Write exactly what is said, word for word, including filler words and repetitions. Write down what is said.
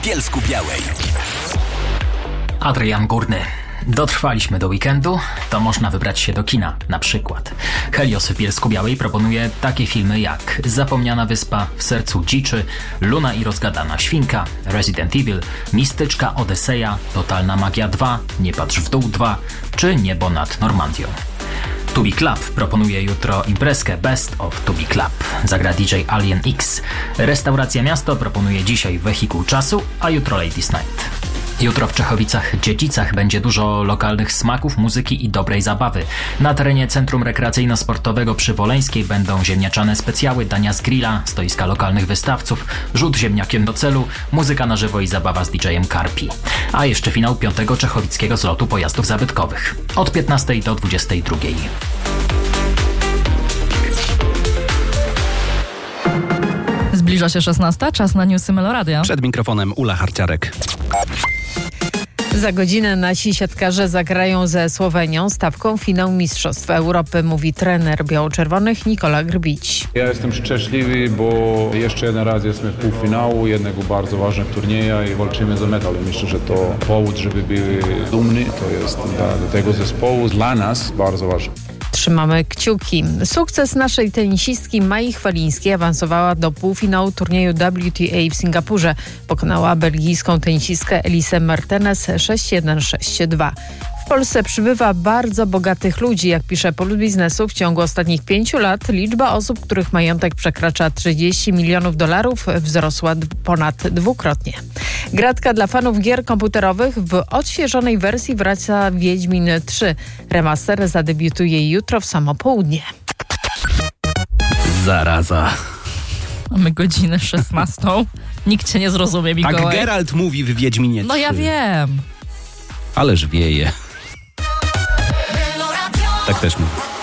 Bielsku-Białej. Adrian Górny. Dotrwaliśmy do weekendu, to można wybrać się do kina, na przykład. Helios w Bielsku-Białej proponuje takie filmy jak Zapomniana Wyspa, W sercu dziczy, Luna i rozgadana świnka, Resident Evil, Mistyczka Odyseja, Totalna Magia dwa, Nie patrz w dół dwa czy Niebo nad Normandią. Tubi Club proponuje jutro imprezkę Best of Tubi Club. Zagra D J Alien X. Restauracja Miasto proponuje dzisiaj Wehikuł Czasu, a jutro Ladies Night. Jutro w Czechowicach-Dziedzicach będzie dużo lokalnych smaków, muzyki i dobrej zabawy. Na terenie Centrum Rekreacyjno-Sportowego przy Woleńskiej będą ziemniaczane specjały, dania z grilla, stoiska lokalnych wystawców, rzut ziemniakiem do celu, muzyka na żywo i zabawa z D J-em Karpi. A jeszcze finał piątego czechowickiego zlotu pojazdów zabytkowych. Od piętnastej do dwudziestej drugiej. Zbliża się szesnasta, czas na newsy Meloradia. Przed mikrofonem Ula Harciarek. Za godzinę nasi siatkarze zagrają ze Słowenią stawką finał Mistrzostw Europy, mówi trener biało-czerwonych Nikola Grbić. Ja jestem szczęśliwy, bo jeszcze jeden raz jesteśmy w półfinału jednego bardzo ważnego turnieja i walczymy za medal. Myślę, że to powód, żeby byli dumni, to jest dla tego zespołu, dla nas bardzo ważne. Trzymamy kciuki. Sukces naszej tenisistki Mai Chwalińskiej awansowała do półfinału turnieju W T A w Singapurze. Pokonała belgijską tenisistkę Elisę Mertens sześć jeden sześć dwa. W Polsce przybywa bardzo bogatych ludzi. Jak pisze Puls Biznesu, w ciągu ostatnich pięciu lat liczba osób, których majątek przekracza trzydzieści milionów dolarów, wzrosła d- ponad dwukrotnie. Gratka dla fanów gier komputerowych. W odświeżonej wersji wraca Wiedźmin trzy. Remaster zadebiutuje jutro w samo południe. Zaraza. Mamy godzinę szesnastą. Nikt cię nie zrozumie, Mikołaj. Tak Geralt mówi w Wiedźminie trzy. No ja wiem. Ależ wieje. Tak też mówi.